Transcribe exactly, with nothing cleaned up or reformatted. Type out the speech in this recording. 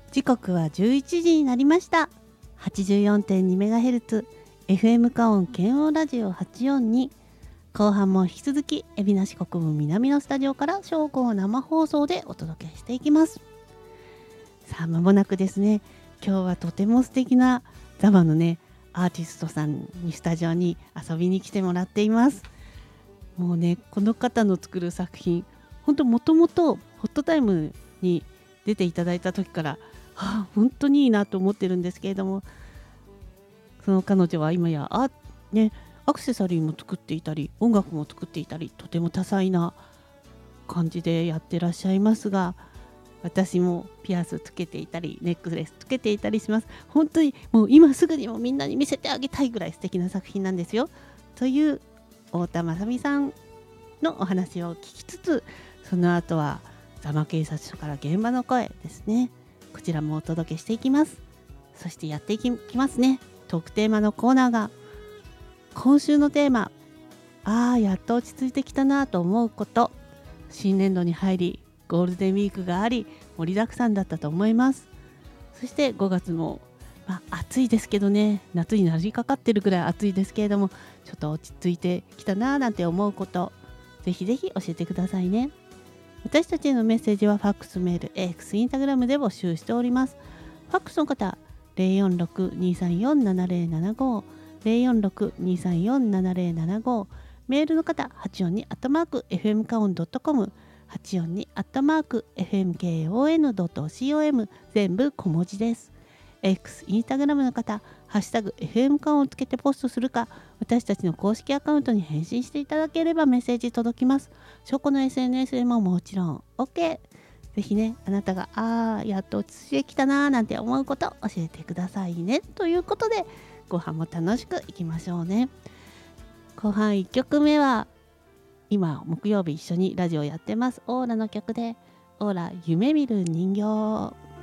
時刻はじゅういちじになりました。 はちじゅうよんてんにメガヘルツ エフエム カオン検温ラジオはちよんに、後半も引き続き海老名市国分南のスタジオから正午生放送でお届けしていきます。さあ間もなくですね、今日はとても素敵なザバのねアーティストさんにスタジオに遊びに来てもらっています。もうねこの方の作る作品、本当もともとホットタイムに出ていただいた時から、はあ、本当にいいなと思ってるんですけれども、その彼女は今やあ、ね、アクセサリーも作っていたり音楽も作っていたり、とても多彩な感じでやってらっしゃいますが、私もピアスつけていたりネックレスつけていたりします。本当にもう今すぐにもみんなに見せてあげたいぐらい素敵な作品なんですよ。という太田雅美さんのお話を聞きつつ、その後は座間警察署から現場の声ですね、こちらもお届けしていきます。そしてやっていきますね、トークテーマのコーナーが、今週のテーマ、あーやっと落ち着いてきたなと思うこと。新年度に入りゴールデンウィークがあり盛りだくさんだったと思います。そしてごがつも、まあ、暑いですけどね、夏になりかかってるくらい暑いですけれども、ちょっと落ち着いてきたななんて思うこと、ぜひぜひ教えてくださいね。私たちへのメッセージはファックス、メール、X、インスタグラムで募集しております。ファックスの方 ゼロよんろく にさんよん ななゼロななご ゼロよんろく にさんよん ななゼロななご、メールの方はちよんにアットマーク エフエムカオンドットコム、はちよんにアットマーク エフエムケーオーエヌドットコム、 全部小文字です。 X、インスタグラムの方ハッシュタグ エフエム カオンをつけてポストするか、私たちの公式アカウントに返信していただければメッセージ届きます。証拠の エスエヌエス でももちろん OK。 ぜひね、あなたがあーやっと落ち着いてきたなーなんて思うこと教えてくださいね。ということでご飯も楽しくいきましょうね。後半いっきょくめは今木曜日一緒にラジオやってますオーラの曲で、オーラ夢見る人形。